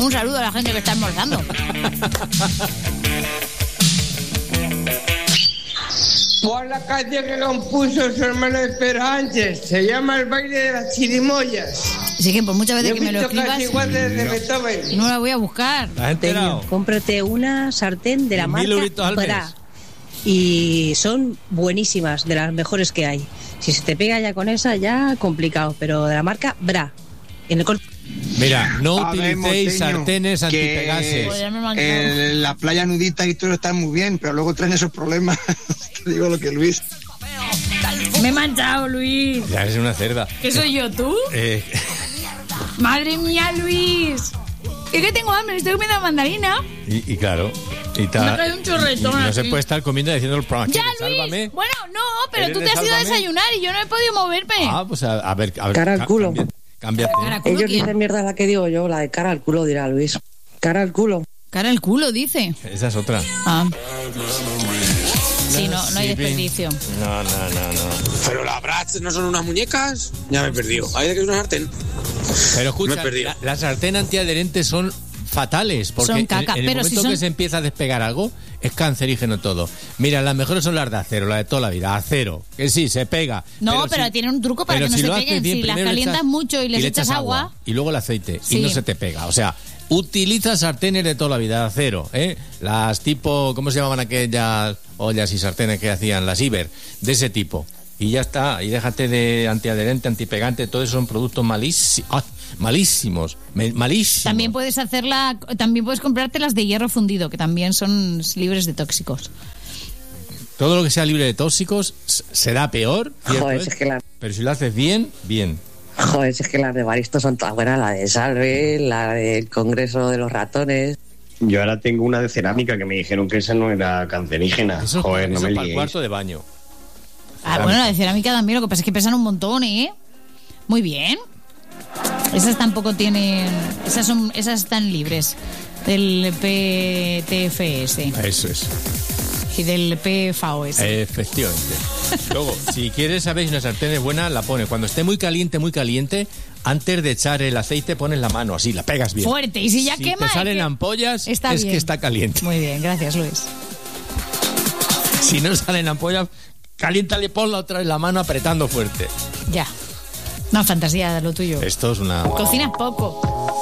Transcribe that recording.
Un saludo a la gente que está almorzando. Por la canción que compuso su hermano Esperantes, se llama El baile de las chirimoyas. Así que por muchas veces Yo que me lo escribas, casi igual de Beethoven. no la voy a buscar. ¿Te has enterado? Cómprate una sartén de la 1000 marca euritos al mes. Bra. Y son buenísimas, de las mejores que hay. Si se te pega ya con esa, ya complicado, pero de la marca Bra. En el Mira, no A ver, utilicéis Monteño, sartenes que antipegases. Pues ya me lo han quitado. la playa nudista y todo está muy bien, pero luego traen esos problemas. Te digo lo que Luis. Me he manchado, Luis. Ya eres una cerda. ¿Qué soy yo, tú? Madre mía, Luis. Es que tengo hambre, estoy comiendo mandarina. Y claro. Y Me ha caído un chorretón y no se aquí. puede estar comiendo y haciendo el programa. Ya, ¿Quieres? Luis. Sálvame. Bueno, no, pero ¿Eres tú de te has ido a Sálvame? desayunar y yo no he podido moverme. Ah, pues a ver. Cara al culo. Cámbiate. Cara al culo, Ellos ¿quién? dicen mierda la que digo yo, la de cara al culo, dirá Luis. Cara al culo. Cara al culo, dice. Esa es otra. Ah. Sí, no hay desperdicio. No. Pero las brats no son unas muñecas. Ya me he perdido. Hay de que es una sartén. Pero Me escucha, he perdido. las sartén antiadherentes son fatales, porque Son caca, en el pero momento si son- que se empieza a despegar algo, es cancerígeno todo. Mira, las mejores son las de acero, las de toda la vida, acero, que sí, se pega. No, pero si- tiene un truco para pero que no si se lo haces peguen. bien, Si las primero le calientas echas- mucho y les echas agua. y luego el aceite, Sí. y no se te pega. O sea, utiliza sartenes de toda la vida, de acero, ¿eh? Las tipo, ¿cómo se llamaban aquellas ollas y sartenes que hacían? Las Iber, de ese tipo. Y ya está, y déjate de antiadherente, antipegante, todos esos son productos malísimos. Malísimos. También puedes comprarte las de hierro fundido, que también son libres de tóxicos. Todo lo que sea libre de tóxicos será peor, cierto Joder, es, es que la... pero si lo haces bien, bien. Joder, es que las de Baristo son todas buenas, la de Salve, la del Congreso de los Ratones. Yo ahora tengo una de cerámica que me dijeron que esa no era cancerígena. Eso, Joder, no eso me para el liéis. cuarto de baño. Bueno, la de cerámica también, lo que pasa es que pesan un montón, ¿eh? Muy bien. Esas tampoco tienen... Esas están libres del PTFS Eso es. y del PFOS. Efectivamente. Luego, si quieres saber si una sartén es buena, la pones. Cuando esté muy caliente, antes de echar el aceite, pones la mano así, la pegas bien. Fuerte, y si ya si quema... te salen es que ampollas, está es bien. que está caliente. Muy bien, gracias, Luis. Si no salen ampollas, caliéntale, ponla otra vez la mano apretando fuerte. Ya. Una fantasía lo tuyo. Esto es una... Cocinas poco.